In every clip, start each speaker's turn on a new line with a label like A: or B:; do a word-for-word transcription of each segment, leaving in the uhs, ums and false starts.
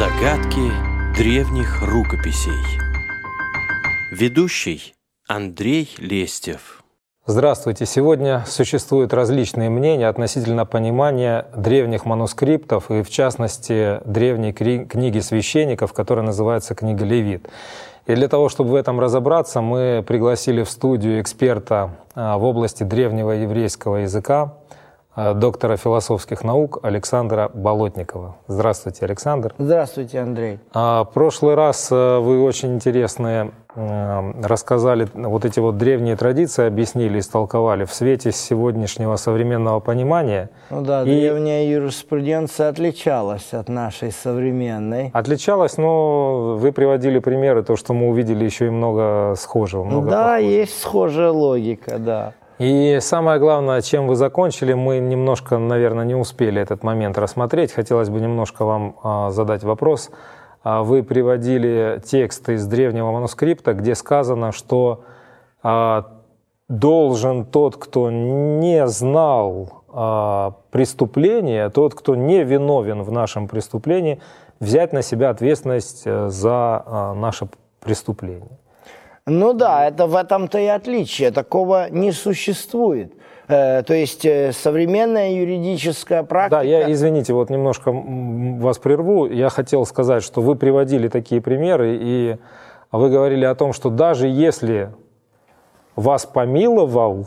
A: Загадки древних рукописей. Ведущий Андрей Лестев.
B: Здравствуйте! Сегодня существуют различные мнения относительно понимания древних манускриптов и, в частности, древней книги священников, которая называется «Книга Левит». И для того, чтобы в этом разобраться, мы пригласили в студию эксперта в области древнего еврейского языка, доктора философских наук Александра Болотникова. Здравствуйте, Александр.
C: Здравствуйте, Андрей.
B: В прошлый раз вы очень интересные рассказали, вот эти вот древние традиции объяснили, истолковали в свете сегодняшнего современного понимания.
C: Ну да, и древняя юриспруденция отличалась от нашей современной.
B: Отличалась, но вы приводили примеры, то, что мы увидели еще и много схожего. Много
C: да,
B: похожего.
C: Есть схожая логика, да.
B: И самое главное, чем вы закончили, мы немножко, наверное, не успели этот момент рассмотреть. Хотелось бы немножко вам а, задать вопрос. А, вы приводили тексты из древнего манускрипта, где сказано, что а, должен тот, кто не знал а, преступления, тот, кто не виновен в нашем преступлении, взять на себя ответственность за а, наше преступление.
C: Ну да, это в этом-то и отличие. Такого не существует. Э, то есть э, современная юридическая практика...
B: Да, я, извините, вот немножко вас прерву. Я хотел сказать, что вы приводили такие примеры, и вы говорили о том, что даже если вас помиловал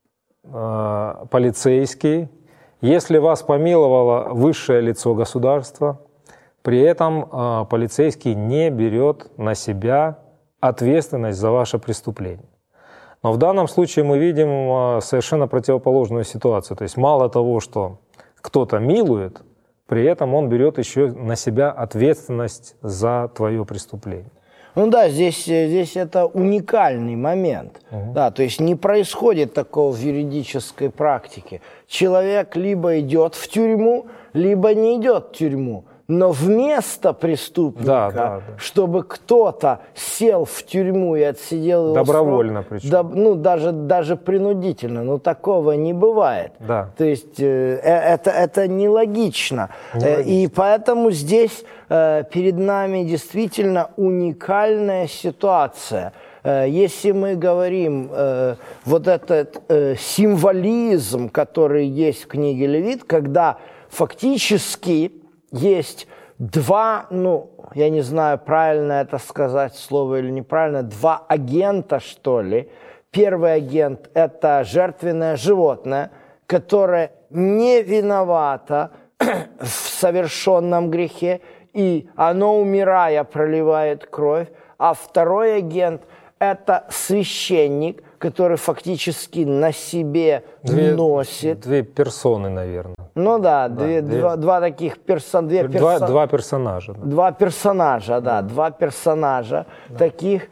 B: э, полицейский, если вас помиловало высшее лицо государства, при этом э, полицейский не берет на себя ответственность за ваше преступление. Но в данном случае мы видим совершенно противоположную ситуацию. То есть мало того, что кто-то милует, при этом он берет еще на себя ответственность за твое преступление.
C: Ну да, здесь, здесь это уникальный момент. Угу. Да, то есть не происходит такого в юридической практике. Человек либо идет в тюрьму, либо не идет в тюрьму. Но вместо преступника,
B: да, да, да.
C: чтобы кто-то сел в тюрьму и отсидел его
B: добровольно,
C: срок,
B: причем.
C: Да, ну, даже, даже принудительно, но такого не бывает.
B: Да.
C: То есть э, это, это нелогично.
B: нелогично.
C: И поэтому здесь э, перед нами действительно уникальная ситуация. Э, если мы говорим, э, вот этот э, символизм, который есть в книге Левит, когда фактически есть два, ну, я не знаю, правильно это сказать слово или неправильно, два агента, что ли. Первый агент – это жертвенное животное, которое не виновато в совершенном грехе, и оно, умирая, проливает кровь. А второй агент – это священник, который фактически на себе
B: две,
C: носит.
B: Две персоны, наверное.
C: Ну да,
B: да
C: две,
B: две,
C: два, два таких персон, две
B: два,
C: персон...
B: два персонажа. Да.
C: Два персонажа, да, да. два персонажа да. таких,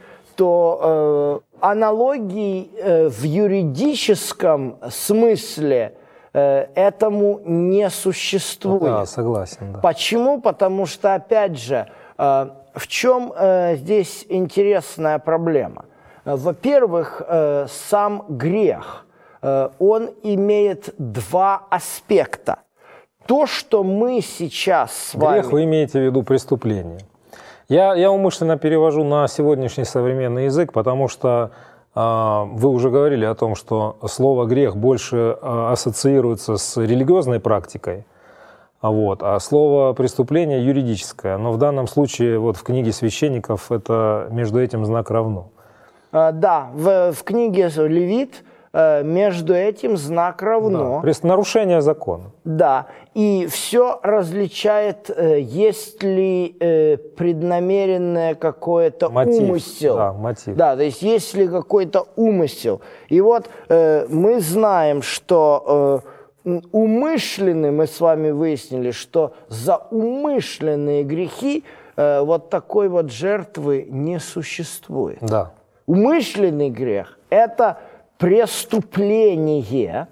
C: то э, аналогий э, в юридическом смысле э, этому не существует.
B: Да, согласен. Да.
C: Почему? Потому что, опять же, э, в чем э, здесь интересная проблема? Во-первых, э, сам грех. Он имеет два аспекта. То, что мы сейчас с вами...
B: Грех вы имеете в виду преступление. Я, я умышленно перевожу на сегодняшний современный язык, потому что э, вы уже говорили о том, что слово «грех» больше э, ассоциируется с религиозной практикой, вот, а слово «преступление» юридическое. Но в данном случае вот в книге священников это между этим знак равно.
C: А, да, в, в книге Левит между этим знак равно.
B: Да, нарушение закона.
C: Да, и все различает, есть ли преднамеренное какое-то умысел.
B: Да, мотив.
C: Да, то есть есть ли какой-то умысел. И вот мы знаем, что умышленный, мы с вами выяснили, что за умышленные грехи вот такой вот жертвы не существует.
B: Да.
C: Умышленный грех – это преступление,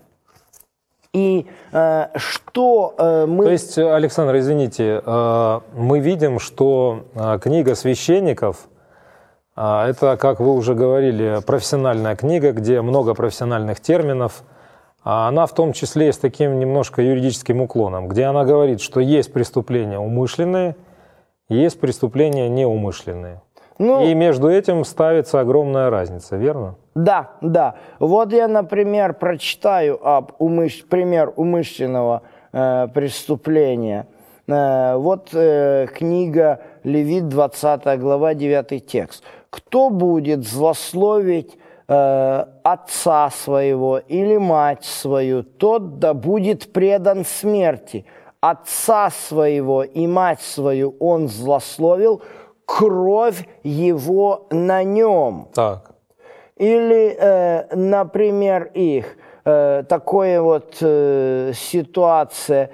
C: и э, что э, мы...
B: То есть, Александр, извините, э, мы видим, что э, книга священников э, – это, как вы уже говорили, профессиональная книга, где много профессиональных терминов. Она в том числе с таким немножко юридическим уклоном, где она говорит, что есть преступления умышленные есть преступления неумышленные.
C: Ну,
B: и между этим ставится огромная разница, верно?
C: Да, да. Вот я, например, прочитаю об умыш... пример умышленного э, преступления. Э, вот э, книга Левит, двадцатая глава, девятый текст. «Кто будет злословить э, отца своего или мать свою, тот да будет предан смерти. Отца своего и мать свою он злословил, кровь его на нем».
B: Так.
C: Или, э, например, их, э, такая вот э, ситуация,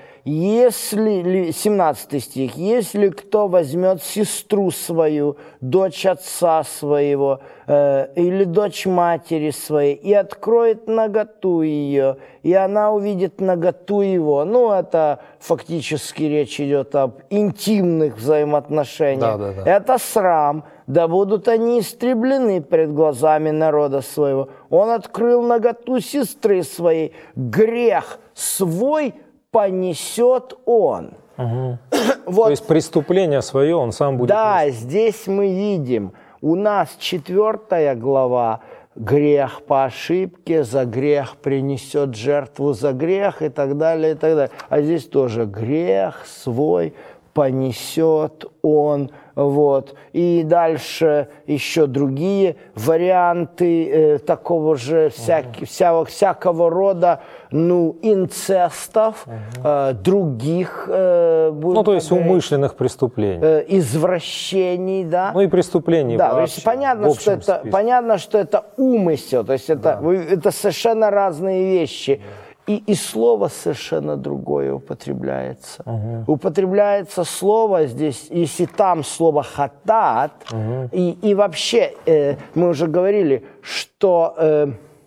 C: если, семнадцатый стих, «Если кто возьмет сестру свою, дочь отца своего э, или дочь матери своей и откроет наготу ее, и она увидит наготу его». Ну, это фактически речь идет об интимных взаимоотношениях.
B: Да, да, да.
C: Это срам. Да будут они истреблены пред глазами народа своего. Он открыл наготу сестры своей. Грех свой понесет он.
B: Угу.
C: Вот.
B: То есть преступление свое он сам будет
C: Да,
B: нести.
C: здесь мы видим, у нас четвертая глава, грех по ошибке, за грех принесет жертву за грех и так далее, и так далее. А здесь тоже грех свой понесет он. Вот. И дальше еще другие варианты э, такого же всяк, uh-huh. вся, всякого рода ну, инцестов, uh-huh. э, других э,
B: ну, то есть говорить, умышленных преступлений.
C: Э, извращений, да.
B: Ну и преступлений
C: да,
B: вообще,
C: то есть понятно, что это, понятно, что это умысел, то есть это, да. это совершенно разные вещи. И, и слово совершенно другое употребляется. Угу. Употребляется слово здесь, если там слово «хатат», угу. и, и вообще, э, мы уже говорили, что э,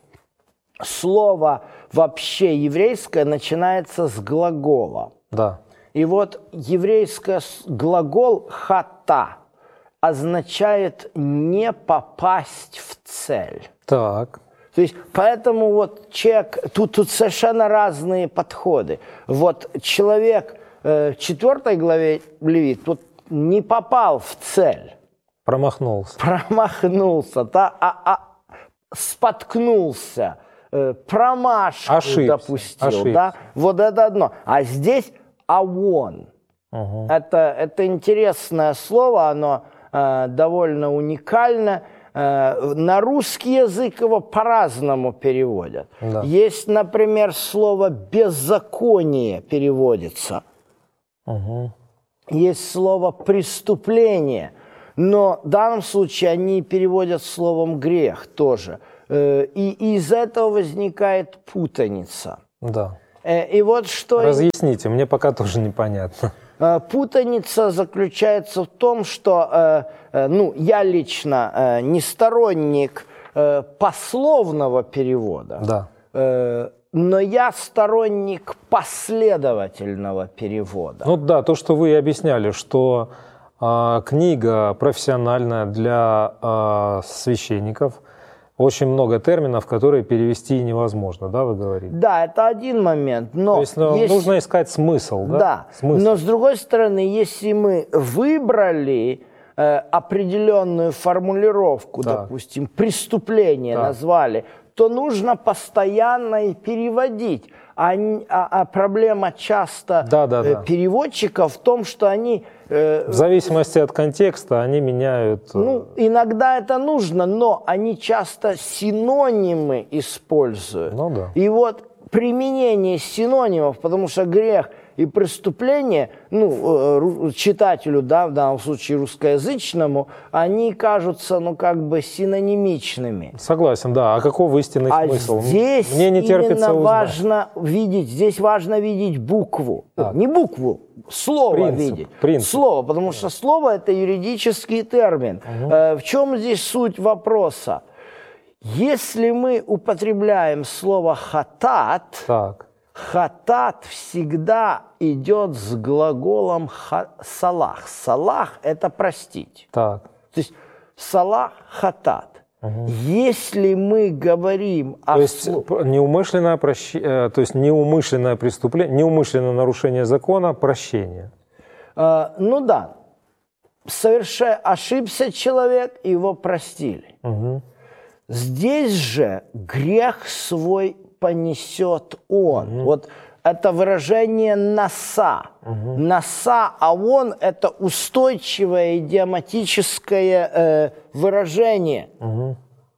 C: слово вообще еврейское начинается с глагола.
B: Да.
C: И вот еврейский глагол «хата» означает «не попасть в цель».
B: Так.
C: То есть, поэтому вот человек, тут, тут совершенно разные подходы. Вот человек э, в четвертой главе Левит тут не попал в цель.
B: Промахнулся.
C: Промахнулся, да, а, а, споткнулся, э, промашку
B: ошибся,
C: допустил.
B: ошибся. Да?
C: Вот это одно. А здесь «авон». Угу. Это, это интересное слово, оно э, довольно уникально. На русский язык его по-разному переводят. Да. Есть, например, слово «беззаконие» переводится. Угу. Есть слово «преступление». Но в данном случае они переводят словом «грех» тоже. И из этого возникает путаница.
B: Да.
C: И вот что...
B: Разъясните, мне пока тоже непонятно.
C: Путаница заключается в том, что э, ну, я лично э, не сторонник э, пословного перевода,
B: да.
C: э, но я сторонник последовательного перевода.
B: Ну да, то, что вы объясняли, что э, книга профессиональная для э, священников, очень много терминов, которые перевести невозможно, да, вы говорите?
C: Да, это один момент, но...
B: То есть, ну, есть... нужно искать смысл, да?
C: Да,
B: смысл.
C: Но с другой стороны, если мы выбрали э, определенную формулировку, так. допустим, преступление так. назвали, то нужно постоянно и переводить. А, а, а проблема часто
B: да, да,
C: э,
B: да.
C: переводчиков в том, что они...
B: Э, в зависимости от контекста они меняют... Э...
C: Ну, иногда это нужно, но они часто синонимы используют.
B: Ну, да.
C: И вот применение синонимов, потому что грех и преступление, ну, читателю, да, в данном случае русскоязычному, они кажутся, ну, как бы синонимичными.
B: Согласен, да. А каков истинный
C: а
B: смысл?
C: Здесь
B: Мне не терпится
C: именно
B: узнать.
C: важно видеть, здесь важно видеть букву. Так. Не букву, слово
B: принцип,
C: видеть.
B: Принцип.
C: Слово, потому что слово – это юридический термин. Угу. Э, в чем здесь суть вопроса? Если мы употребляем слово «хатат»,
B: так.
C: хатат всегда идет с глаголом салах. Салах – это простить.
B: Так.
C: То есть салах – хатат. Угу. Если мы говорим о...
B: То есть неумышленное, прощ... то есть неумышленное преступление, неумышленное нарушение закона – прощение.
C: Э, ну да. совершенно ошибся человек, его простили.
B: Угу.
C: Здесь же грех свой понесет он. Угу. Вот это выражение «наса». Угу. «Наса», а он – это устойчивое идиоматическое э, выражение.
B: Угу.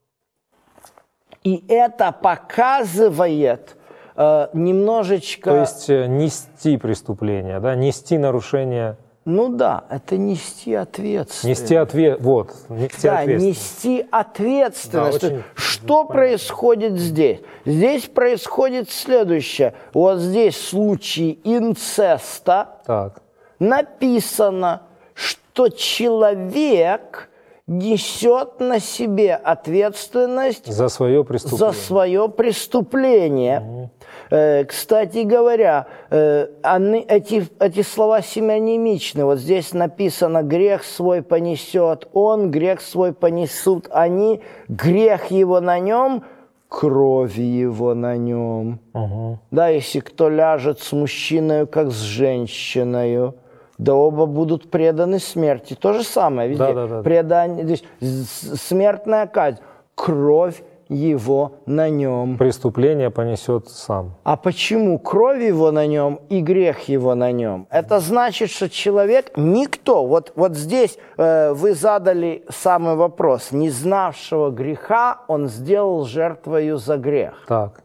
C: И это показывает э, немножечко…
B: То есть э, нести преступление, да? Нести нарушение…
C: Ну да, это нести ответственность.
B: Нести ответ, вот, нести
C: да,
B: ответственность.
C: нести ответственность.
B: Да, очень,
C: что
B: очень
C: происходит здесь? Здесь происходит следующее. Вот здесь в случае инцеста
B: так.
C: написано, что человек несет на себе ответственность
B: за свое преступление.
C: За свое преступление. Угу. Кстати говоря, эти, эти слова синонимичны. Вот здесь написано: грех свой понесет он, грех свой понесут они, грех его на нем, кровь его на нем.
B: Угу. Да,
C: если кто ляжет с мужчиной, как с женщиной, да оба будут преданы смерти. То же самое везде.
B: Да, да, да.
C: Предание, смертная казнь, кровь его на нем.
B: Преступление понесет сам.
C: А почему кровь его на нем и грех его на нем? Это значит, что человек, никто, вот, вот здесь э, вы задали самый вопрос, не знавшего греха он сделал жертвою за грех.
B: Так.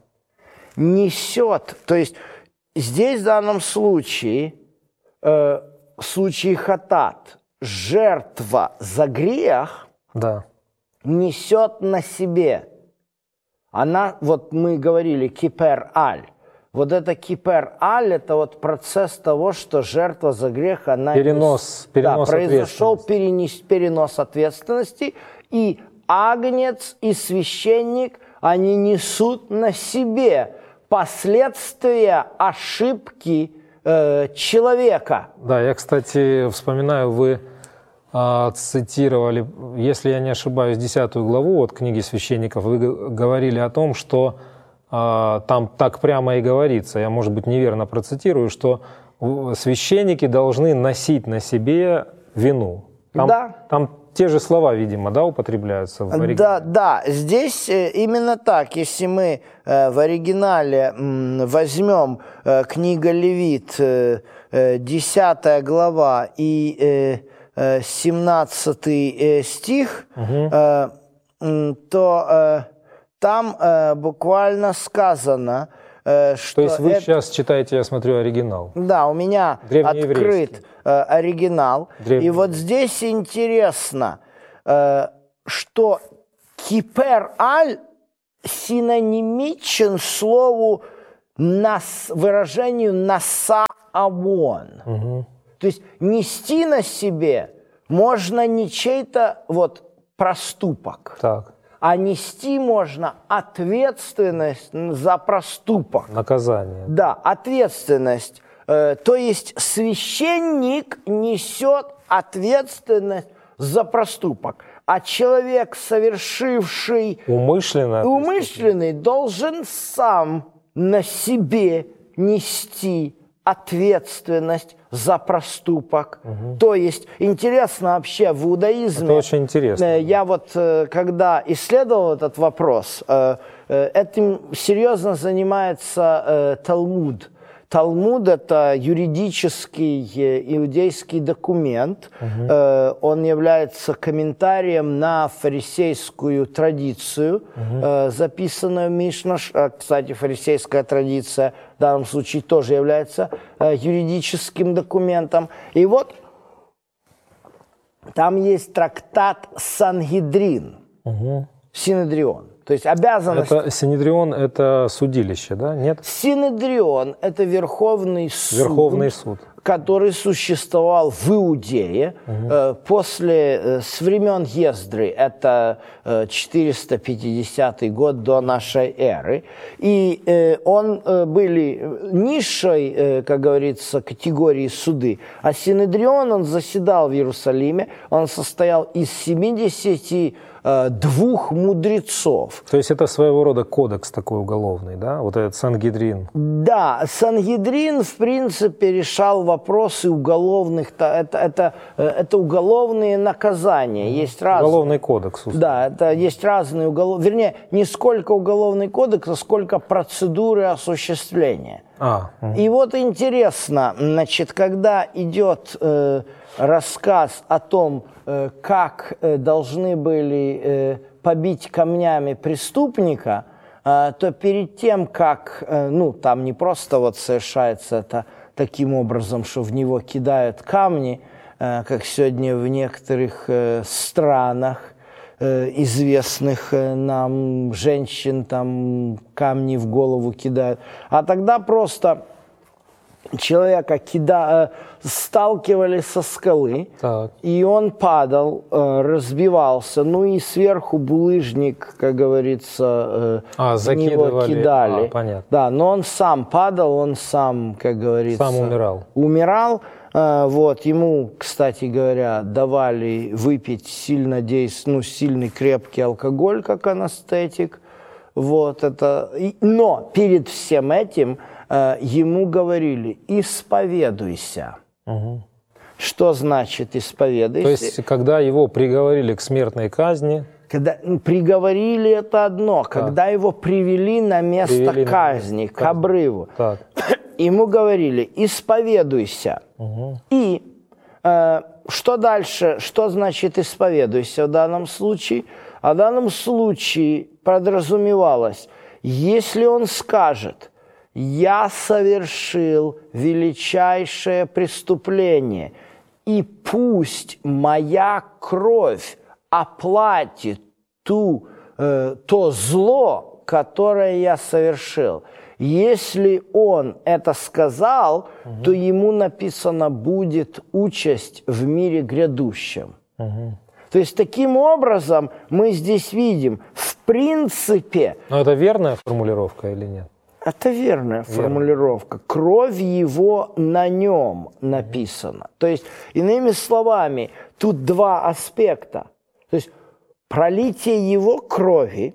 C: Несет, то есть здесь в данном случае, э, в случае хатат, жертва за грех
B: да.
C: несет на себе. Она, вот мы говорили, кипер-аль. Вот это кипер-аль, это вот процесс того, что жертва за грех, она...
B: Перенос, перенос
C: да, произошел перенес, перенос ответственности, и агнец, и священник, они несут на себе последствия ошибки э, человека.
B: Да, я, кстати, вспоминаю, вы... цитировали, если я не ошибаюсь, десятую главу от книги священников, вы говорили о том, что э, там так прямо и говорится, я, может быть, неверно процитирую, что священники должны носить на себе вину. Там,
C: да.
B: Там те же слова, видимо, да, употребляются в оригинале?
C: Да, да, здесь именно так. Если мы э, в оригинале м, возьмем э, книга Левит, э, э, десятая глава и... Э, семнадцатый стих, угу. то там буквально сказано, что...
B: То есть вы
C: это...
B: сейчас читаете, я смотрю, оригинал?
C: Да, у меня открыт оригинал. И вот здесь интересно, что кипер-аль синонимичен слову, нас, выражению «наса-авон».
B: Угу.
C: То есть нести на себе можно не чей-то вот проступок,
B: так.
C: а нести можно ответственность за проступок.
B: Наказание.
C: Да, ответственность. Э, то есть священник несет ответственность за проступок, а человек, совершивший
B: умышленно,
C: умышленный, должен сам на себе нести ответственность за проступок. Угу. То есть, интересно вообще в иудаизме...
B: Это очень интересно.
C: Я вот, когда исследовал этот вопрос, этим серьезно занимается Талмуд. Талмуд – это юридический иудейский документ. Угу. Он является комментарием на фарисейскую традицию, угу. записанную в Мишнаш. Кстати, фарисейская традиция в данном случае тоже является юридическим документом. И вот там есть трактат Сангедрин, угу. Синедрион. То есть обязанность...
B: Это Синедрион – это судилище, да? Нет?
C: Синедрион – это Верховный суд,
B: Верховный суд,
C: который существовал в Иудее угу. э, после, э, с времен Ездры, это э, четыреста пятидесятый год до нашей эры. И э, он э, были низшей, э, как говорится, категории суды. А Синедрион, он заседал в Иерусалиме, он состоял из семидесяти э, двух мудрецов.
B: То есть это своего рода кодекс такой уголовный, да? Вот этот Сангедрин.
C: Да, Сангедрин, в принципе, решал вопросы уголовных, это, это, это уголовные наказания. Есть разные.
B: Уголовный кодекс. Условно.
C: Да, это есть разные уголовные, вернее, не сколько уголовный кодекс, а сколько процедуры осуществления.
B: А, угу.
C: И вот интересно, значит, когда идет э, рассказ о том, э, как э, должны были э, побить камнями преступника, э, то перед тем, как, э, ну, там не просто вот совершается это таким образом, что в него кидают камни, э, как сегодня в некоторых э, странах, известных нам женщин, там камни в голову кидают. А тогда просто человека кида... сталкивали со скалы, так. И он падал, разбивался, ну и сверху булыжник, как говорится,
B: а,
C: в него кидали.
B: А, понятно.
C: Да, но он сам падал, он сам, как говорится...
B: Сам умирал.
C: Умирал. Вот, ему, кстати говоря, давали выпить сильно дейс... ну, сильный крепкий алкоголь, как анестетик. Вот, это... Но перед всем этим э, ему говорили: исповедуйся. Угу. Что значит исповедуйся?
B: То есть, когда его приговорили к смертной казни...
C: Когда приговорили, это одно. Так. Когда его привели на место привели казни, на место. К обрыву. Так. Ему говорили: исповедуйся. Угу. И э, что дальше? Что значит исповедуйся в данном случае? А в данном случае подразумевалось, если он скажет: я совершил величайшее преступление, и пусть моя кровь оплатит ту, э, то зло, которое я совершил. Если он это сказал, угу. то ему написано: будет участь в мире грядущем. Угу. То есть таким образом мы здесь видим, в принципе...
B: Но это верная формулировка или нет?
C: Это верная Верно. формулировка. Кровь его на нем написана. То есть, иными словами, тут два аспекта. То есть пролитие его крови,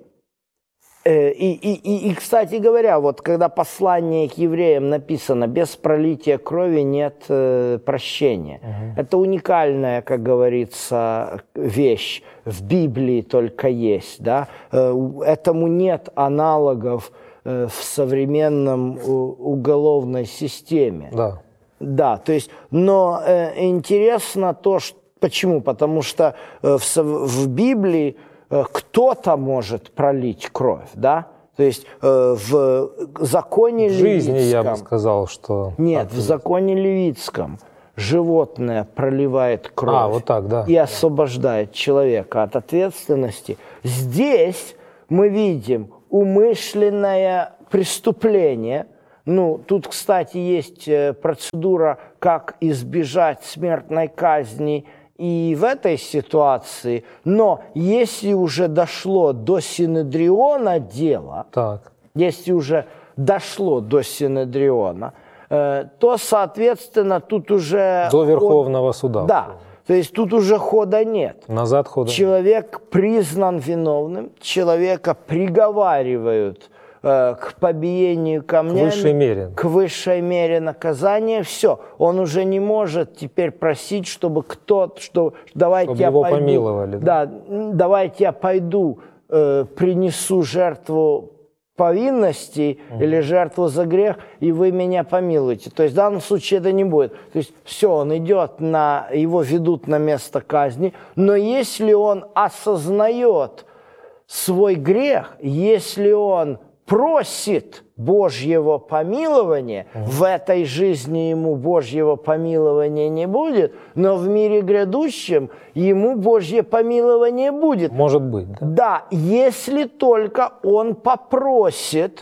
C: э, и, и, и, и, кстати говоря, вот когда послание к евреям написано: без пролития крови нет э, прощения. Угу. Это уникальная, как говорится, вещь. В Библии только есть. Да? Э, этому нет аналогов э, в современном э, уголовной системе.
B: Да.
C: Да, то есть, но э, интересно то, что почему? Потому что э, в, в Библии э, кто-то может пролить кровь, да? То есть э, в законе
B: в
C: левитском...
B: жизни я бы сказал, что...
C: Нет, в законе левитском животное проливает кровь
B: а, вот так, да.
C: и освобождает человека от ответственности. Здесь мы видим умышленное преступление. Ну, тут, кстати, есть процедура, как избежать смертной казни и в этой ситуации. Но если уже дошло до синедриона дело, так. если уже дошло до синедриона, э, то, соответственно, тут уже...
B: До Верховного ход... суда.
C: Да, то есть тут уже хода нет.
B: Назад хода
C: Человек нет. признан виновным, человека приговаривают к побиению камнями,
B: к высшей мере.
C: к высшей мере наказания. Все, он уже не может теперь просить, чтобы кто-то, что давайте
B: чтобы
C: я
B: его
C: пойду,
B: помиловали. Да?
C: Да, давайте я пойду э, принесу жертву повинности угу. или жертву за грех, и вы меня помилуете. То есть в данном случае это не будет. То есть все, он идет на, его ведут на место казни, но если он осознает свой грех, если он просит Божьего помилования, mm-hmm. в этой жизни ему Божьего помилования не будет, но в мире грядущем ему Божье помилование будет.
B: Может быть, да?
C: Да, если только он попросит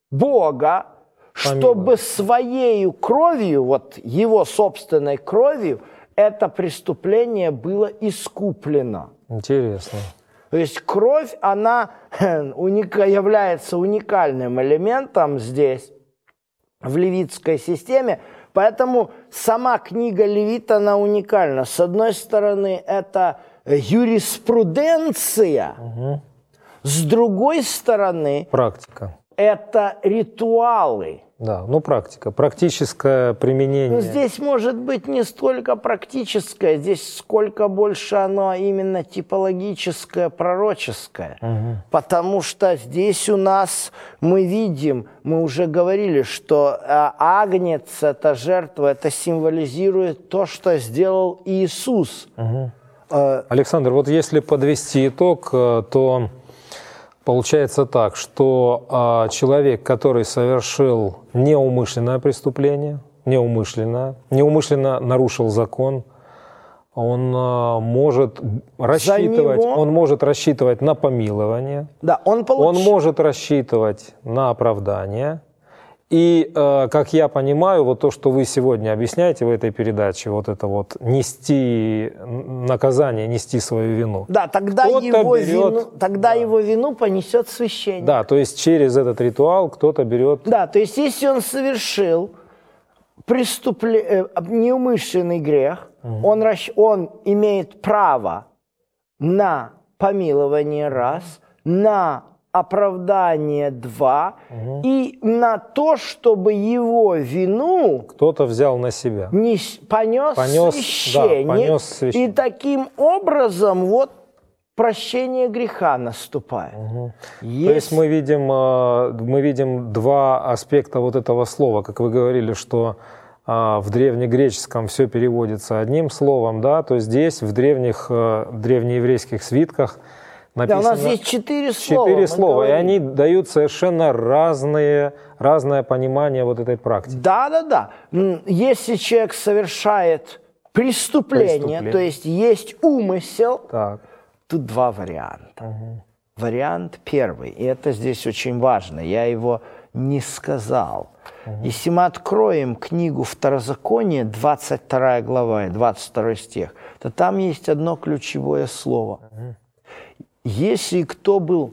C: Бога, помиловать. Чтобы своей кровью, вот его собственной кровью, это преступление было искуплено.
B: Интересно.
C: То есть кровь, она является уникальным элементом здесь, в левитской системе, поэтому сама книга Левит, она уникальна. С одной стороны, это юриспруденция.
B: Угу.
C: С другой стороны,
B: Практика.
C: это ритуалы.
B: Да, ну практика, практическое применение.
C: Но здесь может быть не столько практическое, здесь сколько больше оно именно типологическое, пророческое.
B: Угу.
C: Потому что здесь у нас мы видим, мы уже говорили, что а, агнец, эта жертва, это символизирует то, что сделал Иисус.
B: Угу.
C: А,
B: Александр, вот если подвести итог, то получается так, что э, человек, который совершил неумышленное преступление, неумышленно, неумышленно нарушил закон, он э, может рассчитывать,
C: него...
B: он может рассчитывать на помилование,
C: да, он, получ...
B: он может рассчитывать на оправдание. И, э, как я понимаю, вот то, что вы сегодня объясняете в этой передаче, вот это вот нести наказание, нести свою вину.
C: Да, тогда, его, берет, вину, тогда да. его вину понесет священник.
B: Да, то есть через этот ритуал кто-то берет...
C: Да, то есть если он совершил преступление, неумышленный грех, угу. он, он имеет право на помилование раз, на оправдание два, угу. и на то, чтобы его вину
B: кто-то взял на себя,
C: не, понес, понес, священник, да, понес священник. И таким образом вот прощение греха наступает.
B: Угу. Есть... То есть мы видим, мы видим два аспекта вот этого слова, как вы говорили, что в древнегреческом все переводится одним словом, да, то здесь в древних древнееврейских свитках написано,
C: да, у нас есть четыре слова.
B: Четыре слова, и они дают совершенно разные, разное понимание вот этой практики.
C: Да, да, да. Если человек совершает преступление, преступление. то есть есть умысел,
B: так.
C: тут два варианта.
B: Угу.
C: Вариант первый, и это здесь очень важно, я его не сказал. Угу. Если мы откроем книгу Второзакония, двадцать вторая глава, двадцать второй стих, то там есть одно ключевое слово. Угу. Если кто был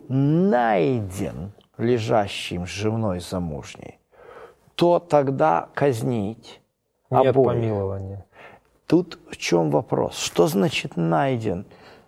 C: найден лежащим с женой замужней, то тогда казнить
B: Нет
C: обоих.
B: помилования.
C: Тут в чем вопрос? Что значит найден?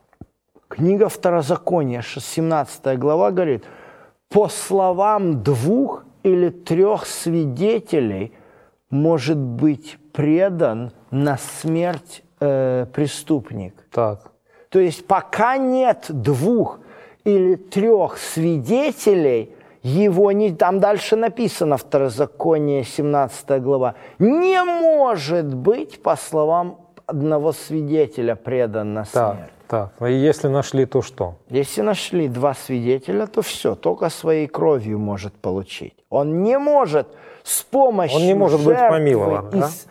C: Книга Второзакония, семнадцатая глава, говорит, по словам двух или трех свидетелей может быть предан на смерть э, преступник.
B: Так.
C: То есть пока нет двух или трех свидетелей, его не... Там дальше написано, Второзаконие, семнадцатая глава, не может быть, по словам одного свидетеля, предан на смерть.
B: Так, так. И если нашли, то что?
C: Если нашли два свидетеля, то все, только своей кровью может получить. Он не может с помощью
B: Он не может быть помилован,
C: и
B: да?
C: с...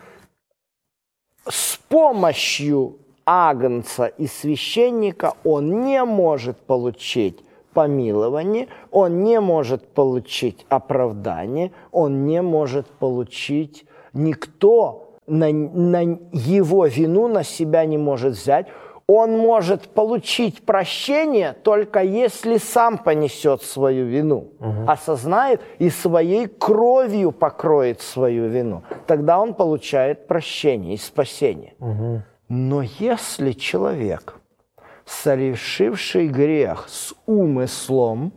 C: с помощью агнца и священника он не может получить помилование, он не может получить оправдание, он не может получить, никто на, на его вину на себя не может взять. Он может получить прощение только если сам понесет свою вину, угу. осознает и своей кровью покроет свою вину. Тогда он получает прощение и спасение.
B: Угу.
C: Но если человек, совершивший грех с умыслом,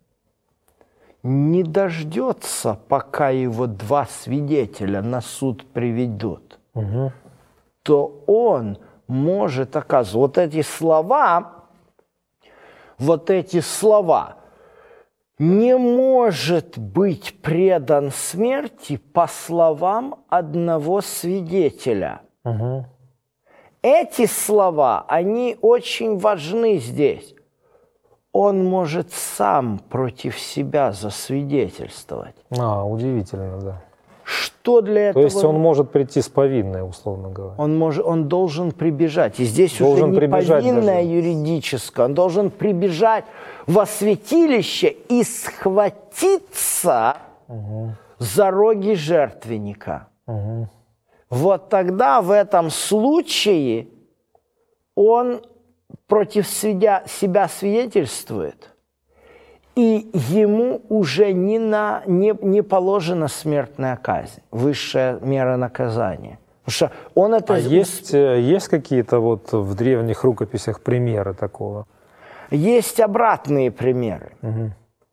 C: не дождется, пока его два свидетеля на суд приведут,
B: угу.
C: то он может оказывать вот эти слова, вот эти слова, не может быть предан смерти по словам одного свидетеля.
B: Угу.
C: Эти слова, они очень важны здесь. Он может сам против себя засвидетельствовать.
B: А, удивительно, да.
C: Что для этого?
B: То есть он может прийти с повинной, условно говоря.
C: Он, может, он должен прибежать. И здесь
B: должен
C: уже не повинное
B: даже.
C: юридическое. Он должен прибежать во святилище и схватиться угу. за роги жертвенника.
B: Угу.
C: Вот тогда в этом случае он против себя, себя свидетельствует, и ему уже не, на, не, не положена смертная казнь, высшая мера наказания. Потому что он это...
B: А есть, есть какие-то вот в древних рукописях примеры такого?
C: Есть обратные примеры.
B: Угу.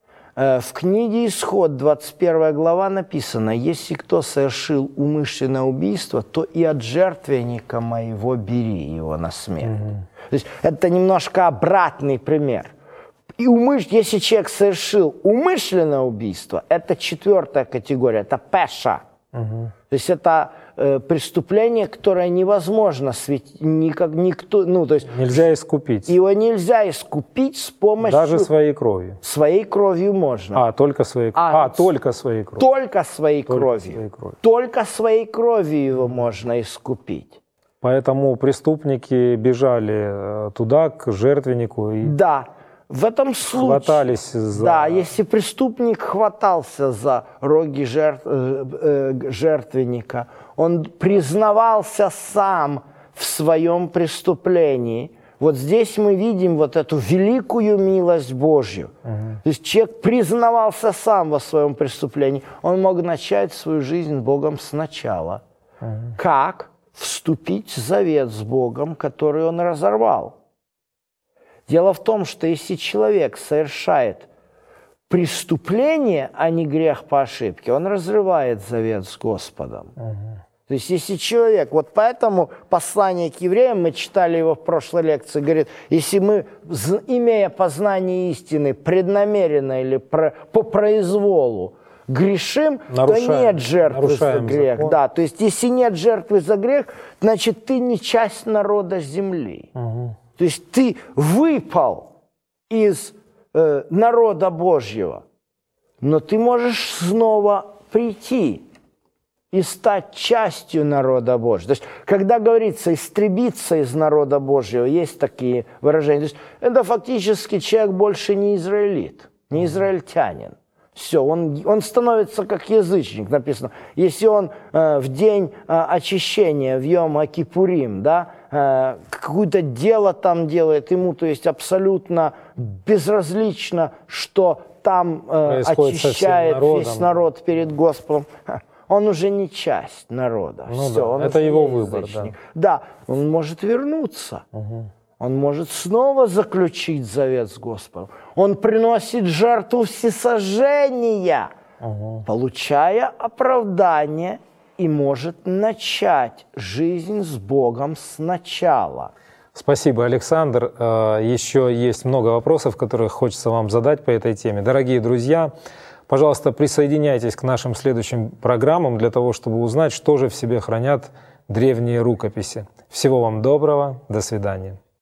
C: В книге «Исход», двадцать первая глава, написано: «Если кто совершил умышленное убийство, то и от жертвенника моего бери его на смерть». Угу. То есть это немножко обратный пример. И умыш... Если человек совершил умышленное убийство, это четвертая категория, это пеша. Угу. То есть это э, преступление, которое невозможно светить, никак, никто, ну, то есть
B: нельзя искупить.
C: Его нельзя искупить с помощью...
B: Даже своей кровью.
C: Своей кровью можно.
B: А, только своей кровью. А, а, только своей кровью.
C: Только своей только кровью. Своей кровью. Только своей кровью его можно искупить.
B: Поэтому преступники бежали туда, к жертвеннику. И...
C: Да. В этом случае,
B: хватались за...
C: да, если преступник хватался за роги жертв, э, э, жертвенника, он признавался сам в своем преступлении. Вот здесь мы видим вот эту великую милость Божью. Угу. То есть человек признавался сам во своем преступлении. Он мог начать свою жизнь с Богом сначала. Угу. Как вступить в завет с Богом, который он разорвал? Дело в том, что если человек совершает преступление, а не грех по ошибке, он разрывает завет с Господом. Угу. То есть если человек, вот поэтому послание к евреям, мы читали его в прошлой лекции, говорит, если мы, имея познание истины, преднамеренно или про, по произволу грешим, нарушаем, то нет жертвы за грех. Закон. Да, то есть если нет жертвы за грех, значит ты не часть народа земли. Угу. То есть ты выпал из э, народа Божьего, но ты можешь снова прийти и стать частью народа Божьего. То есть, когда говорится «истребиться из народа Божьего», есть такие выражения. То есть, это фактически человек больше не израилит, не израильтянин. Все, он, он становится как язычник, написано. Если он э, в день э, очищения, в Йом-Кипурим, да, э, какое-то дело там делает, ему, то есть абсолютно безразлично, что там э, очищает весь народ перед Господом, он уже не часть народа.
B: Ну,
C: Все,
B: да,
C: он
B: это его выбор. Да.
C: да, он может вернуться. Угу. Он может снова заключить завет с Господом. Он приносит жертву всесожжения, угу. получая оправдание, и может начать жизнь с Богом сначала.
B: Спасибо, Александр. Еще есть много вопросов, которые хочется вам задать по этой теме. Дорогие друзья, пожалуйста, присоединяйтесь к нашим следующим программам для того, чтобы узнать, что же в себе хранят древние рукописи. Всего вам доброго. До свидания.